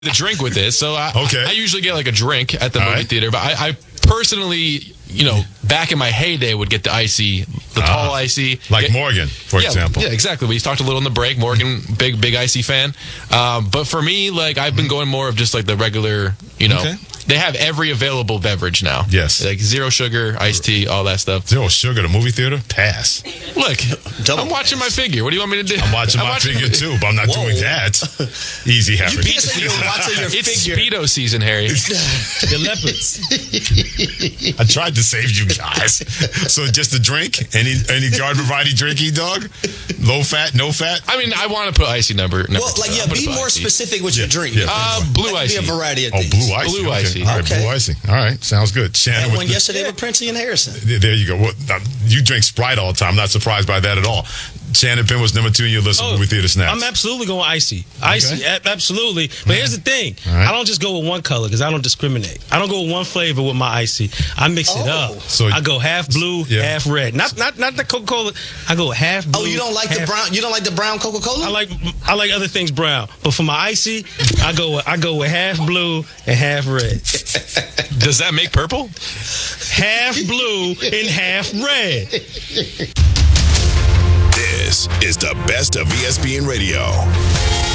the drink with it. So Okay. I usually get like a drink at the movie right. theater, but I personally, back in my heyday, would get the icy, the tall icy. Like Morgan, for example. Yeah, exactly. We talked a little in the break. Morgan, big icy fan. But for me, like I've been going more of just like the regular, Okay. They have every available beverage now. Yes. Like zero sugar, iced tea, all that stuff. Zero sugar, the movie theater? Pass. Look, I'm watching my figure. What do you want me to do? I'm watching my figure too, but I'm not doing that. Easy habit. You say you're watching your It's figure. Speedo season, Harry. The leopards. I tried to save you guys. So just a drink? Any garden variety drink, dog? Low fat, no fat? I mean, I want to put icy number. Well, be more specific with your drink. Blue icy. Be a variety of Oh, things. blue icy. Blue okay. icy. All right, Okay. blue icy. All right, sounds good. Shannon, And with one yesterday with Princey and Harrison. there you go. Well, you drink Sprite all the time. I'm not surprised by that at all. Shannon Penn was number 2 in your list of movie theater snacks. I'm absolutely going icy. Icy, absolutely. But here's the thing. right. I don't just go with one color because I don't discriminate. I don't go with one flavor with my icy. I mix it up. So- I go half blue, half red. Not the Coca-Cola. I go half blue. Oh, you don't like the brown? You don't like the brown Coca-Cola? I like other things brown. But for my icy, I go with half blue and half red. Does that make purple? Half blue and half red. This is the best of ESPN Radio.